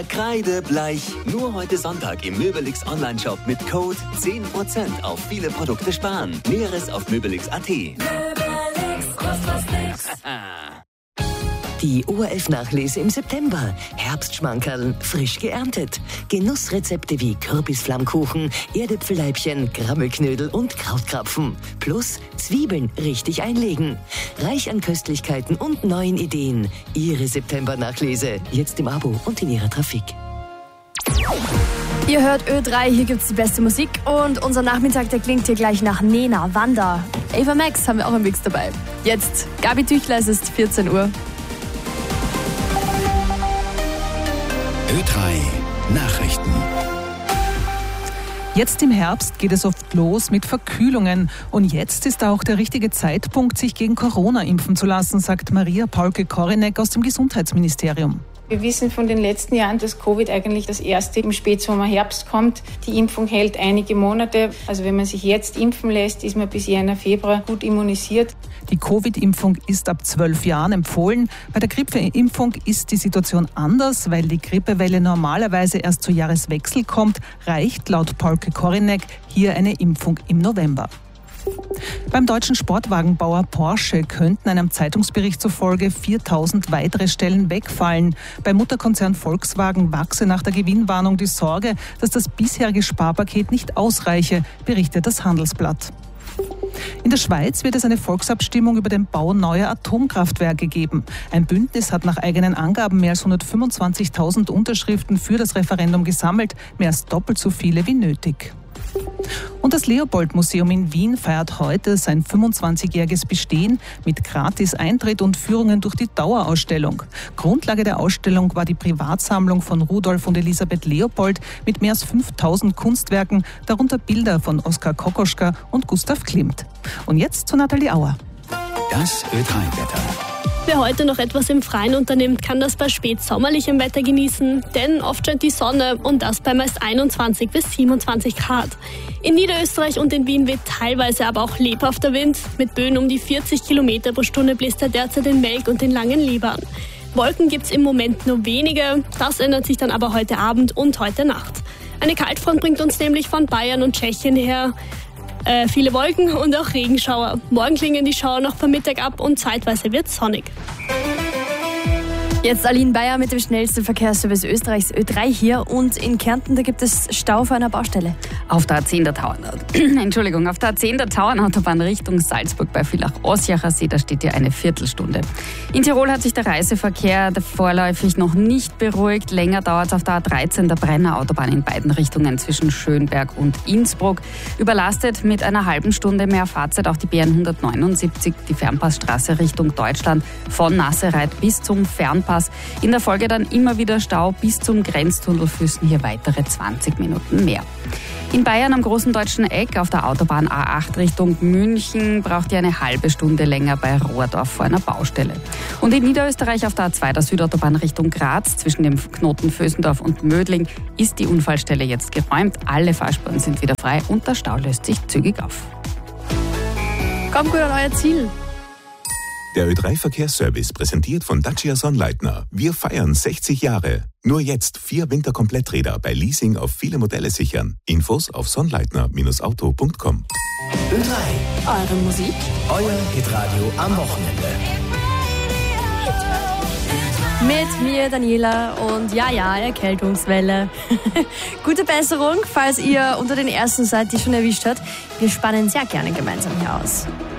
Kreidebleich. Nur heute Sonntag im Möbelix Online-Shop mit Code 10% auf viele Produkte sparen. Näheres auf möbelix.at. Die ORF-Nachlese im September. Herbstschmankerl, frisch geerntet. Genussrezepte wie Kürbisflammkuchen, Erdäpfelleibchen, Grammelknödel und Krautkrapfen. Plus Zwiebeln richtig einlegen. Reich an Köstlichkeiten und neuen Ideen. Ihre September-Nachlese. Jetzt im Abo und in Ihrer Trafik. Ihr hört Ö3, hier gibt's die beste Musik und unser Nachmittag, der klingt hier gleich nach Nena, Wanda. Ava Max haben wir auch im Mix dabei. Jetzt Gabi Tüchler, es ist 14 Uhr. Ö3 Nachrichten. Jetzt im Herbst geht es oft los mit Verkühlungen. Und jetzt ist auch der richtige Zeitpunkt, sich gegen Corona impfen zu lassen, sagt Maria Paulke-Korinek aus dem Gesundheitsministerium. Wir wissen von den letzten Jahren, dass Covid eigentlich das erste im Spätsommer, Herbst kommt. Die Impfung hält einige Monate. Also wenn man sich jetzt impfen lässt, ist man bis Jänner, Februar gut immunisiert. Die Covid-Impfung ist ab 12 Jahren empfohlen. Bei der Grippeimpfung ist die Situation anders, weil die Grippewelle normalerweise erst zu Jahreswechsel kommt, reicht laut Paulke-Korinek hier eine Impfung im November. Beim deutschen Sportwagenbauer Porsche könnten einem Zeitungsbericht zufolge 4.000 weitere Stellen wegfallen. Beim Mutterkonzern Volkswagen wachse nach der Gewinnwarnung die Sorge, dass das bisherige Sparpaket nicht ausreiche, berichtet das Handelsblatt. In der Schweiz wird es eine Volksabstimmung über den Bau neuer Atomkraftwerke geben. Ein Bündnis hat nach eigenen Angaben mehr als 125.000 Unterschriften für das Referendum gesammelt, mehr als doppelt so viele wie nötig. Und das Leopold-Museum in Wien feiert heute sein 25-jähriges Bestehen mit Gratis-Eintritt und Führungen durch die Dauerausstellung. Grundlage der Ausstellung war die Privatsammlung von Rudolf und Elisabeth Leopold mit mehr als 5.000 Kunstwerken, darunter Bilder von Oskar Kokoschka und Gustav Klimt. Und jetzt zu Nathalie Auer. Das Ö3-Wetter. Wer heute noch etwas im Freien unternimmt, kann das bei spätsommerlichem Wetter genießen, denn oft scheint die Sonne und das bei meist 21 bis 27 Grad. In Niederösterreich und in Wien weht teilweise aber auch lebhafter Wind. Mit Böen um die 40 Kilometer pro Stunde bläst er derzeit in Melk und den Langen Libern. Wolken gibt's im Moment nur wenige, das ändert sich dann aber heute Abend und heute Nacht. Eine Kaltfront bringt uns nämlich von Bayern und Tschechien her viele Wolken und auch Regenschauer. Morgen klingen die Schauer noch beim Mittag ab und zeitweise wird es sonnig. Jetzt Aline Bayer mit dem schnellsten Verkehrsservice Österreichs Ö3 hier und in Kärnten, da gibt es Stau vor einer Baustelle. Auf der A10 der Tauernautobahn Richtung Salzburg bei Villach-Ossiacher See, da steht hier eine Viertelstunde. In Tirol hat sich der Reiseverkehr vorläufig noch nicht beruhigt. Länger dauert es auf der A13 der Brenner-Autobahn in beiden Richtungen zwischen Schönberg und Innsbruck. Überlastet mit einer halben Stunde mehr Fahrzeit auch die BN 179, die Fernpassstraße Richtung Deutschland von Nassereit bis zum Fernpass. In der Folge dann immer wieder Stau bis zum Grenztunnel Füssen, hier weitere 20 Minuten mehr. In Bayern am Großen Deutschen Eck auf der Autobahn A8 Richtung München braucht ihr eine halbe Stunde länger bei Rohrdorf vor einer Baustelle. Und in Niederösterreich auf der A2 der Südautobahn Richtung Graz zwischen dem Knoten Vösendorf und Mödling ist die Unfallstelle jetzt geräumt. Alle Fahrspuren sind wieder frei und der Stau löst sich zügig auf. Kommt gut an euer Ziel. Der Ö3-Verkehrsservice präsentiert von Dacia Sonnleitner. Wir feiern 60 Jahre. Nur jetzt 4 Winterkompletträder bei Leasing auf viele Modelle sichern. Infos auf sonnleitner-auto.com. Ö3, Eure Musik, euer Hitradio am Wochenende. mit mir, Daniela, und ja, Erkältungswelle. Gute Besserung, falls ihr unter den Ersten seid, die schon erwischt hat. Wir spannen sehr gerne gemeinsam hier aus.